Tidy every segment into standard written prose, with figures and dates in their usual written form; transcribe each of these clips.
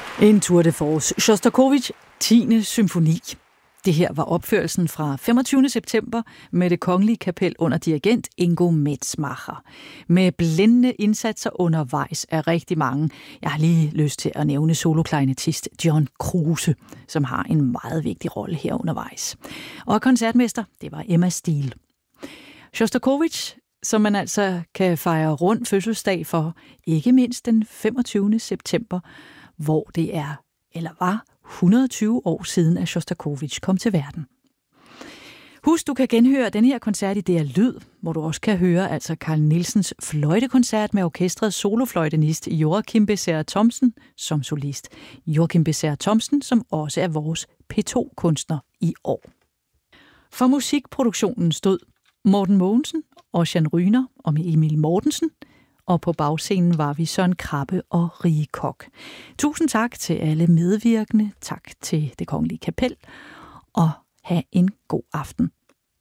En tour de force. Sjostakovitj 10. symfoni. Det her var opførelsen fra 25. september med Det Kongelige Kapel under dirigent Ingo Metzmacher. Med blændende indsatser undervejs af rigtig mange. Jeg har lige lyst til at nævne soloklarinettist John Kruse, som har en meget vigtig rolle her undervejs. Og koncertmester, det var Emma Steele. Sjostakovitj, som man altså kan fejre rund fødselsdag for, ikke mindst den 25. september, hvor det er, eller var, 120 år siden, at Sjostakovitj kom til verden. Husk, du kan genhøre den her koncert i DR Lyd, hvor du også kan høre altså Carl Nielsens fløjtekoncert med orkestrets solofløjtenist Joachim Becerra Thomsen som solist. Joachim Becerra Thomsen, som også er vores P2-kunstner i år. For musikproduktionen stod Morten Mogensen og Jan Ryner og Emil Mortensen, og på bagscenen var vi Søren Krabbe og Rie Kok. Tusind tak til alle medvirkende, tak til Det Kongelige Kapel, og have en god aften.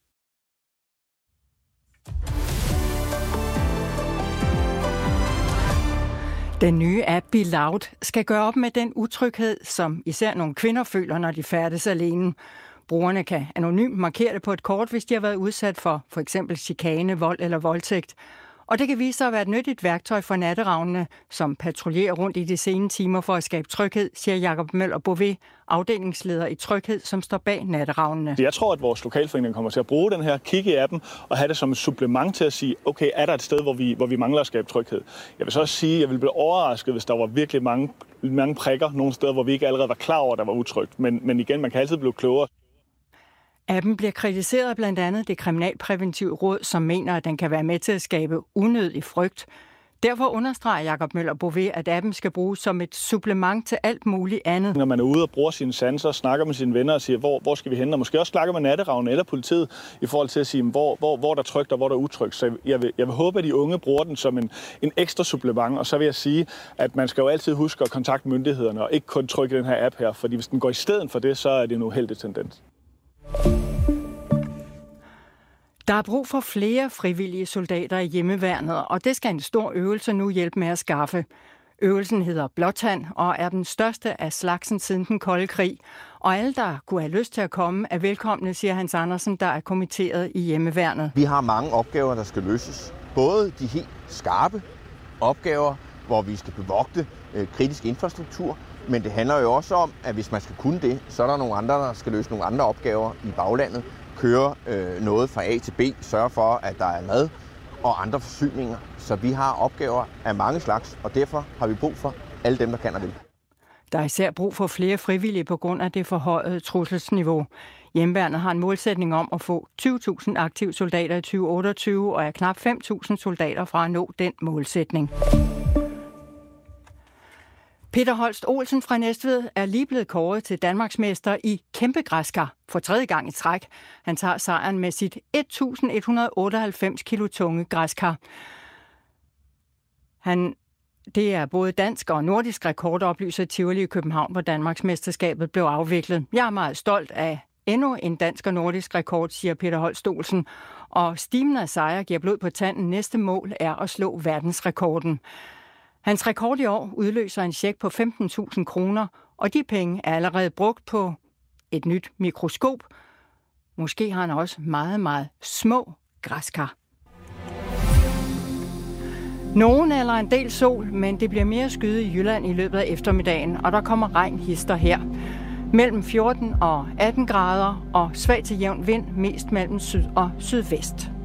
Den nye app Be Loud skal gøre op med den utryghed, som især nogle kvinder føler, når de færdes alene. Brugerne kan anonymt markere det på et kort, hvis de har været udsat for f.eks. chikane, vold eller voldtægt. Og det kan vise sig at være et nyttigt værktøj for natteravnene, som patruljerer rundt i de sene timer for at skabe tryghed, siger Jakob Møller Bové, afdelingsleder i Tryghed, som står bag natteravnene. Jeg tror, at vores lokalforening kommer til at bruge den her, kigge i appen og have det som et supplement til at sige, okay, er der et sted, hvor vi mangler at skabe tryghed? Jeg vil så også sige, at jeg ville blive overrasket, hvis der var virkelig mange prikker nogle steder, hvor vi ikke allerede var klar over, at der var utrygt. Men igen, man kan altid blive klogere. Appen bliver kritiseret blandt andet det kriminalpræventive råd, som mener, at den kan være med til at skabe unødig frygt. Derfor understreger Jakob Møller Bové, at appen skal bruges som et supplement til alt muligt andet. Når man er ude og bruger sine sanser, snakker med sine venner og siger, hvor skal vi hen? Og måske også snakker med natteravnen eller politiet i forhold til at sige, hvor der er trygt og hvor der er utrygt. Så jeg vil håbe, at de unge bruger den som en ekstra supplement. Og så vil jeg sige, at man skal jo altid huske at kontakte myndighederne og ikke kun trykke den her app her. Fordi hvis den går i stedet for det, så er det en uheldig tendens. Der er brug for flere frivillige soldater i hjemmeværnet, og det skal en stor øvelse nu hjælpe med at skaffe. Øvelsen hedder Blåtand og er den største af slagsen siden den kolde krig. Og alle, der kunne have lyst til at komme, er velkomne, siger Hans Andersen, der er kommitteret i hjemmeværnet. Vi har mange opgaver, der skal løses. Både de helt skarpe opgaver, hvor vi skal bevogte kritisk infrastruktur, men det handler jo også om, at hvis man skal kunne det, så er der nogle andre, der skal løse nogle andre opgaver i baglandet. Køre noget fra A til B, sørge for, at der er mad og andre forsyninger. Så vi har opgaver af mange slags, og derfor har vi brug for alle dem, der kan og vil. Der er især brug for flere frivillige på grund af det forhøjede trusselsniveau. Hjemmeværnet har en målsætning om at få 20.000 aktive soldater i 2028, og er knap 5.000 soldater fra at nå den målsætning. Peter Holst Olsen fra Næstved er lige blevet kåret til Danmarksmester i kæmpegræskar for 3. gang i træk. Han tager sejren med sit 1198 kilo tunge græskar. Det er både dansk og nordisk rekord, oplyser Tivoli i København, hvor Danmarksmesterskabet blev afviklet. Jeg er meget stolt af endnu en dansk og nordisk rekord, siger Peter Holst Olsen. Og stimen af sejre giver blod på tanden. Næste mål er at slå verdensrekorden. Hans rekord i år udløser en check på 15.000 kroner, og de penge er allerede brugt på et nyt mikroskop. Måske har han også meget, meget små græskar. Nogen eller en del sol, men det bliver mere skyet i Jylland i løbet af eftermiddagen, og der kommer regn hister her. Mellem 14 og 18 grader og svag til jævn vind, mest mellem syd og sydvest.